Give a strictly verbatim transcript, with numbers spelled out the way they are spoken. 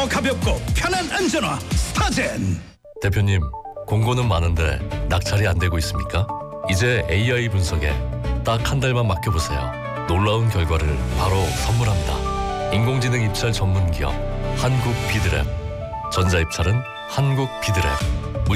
더 가볍고 편한 안전화 스타젠. 대표님, 공고는 많은데 낙찰이 안 되고 있습니까? 이제 에이아이 분석에 딱 한 달만 맡겨보세요. 놀라운 결과를 바로 선물합니다. 인공지능 입찰 전문 기업 한국 비드랩. 전자 입찰은 한국 비드랩.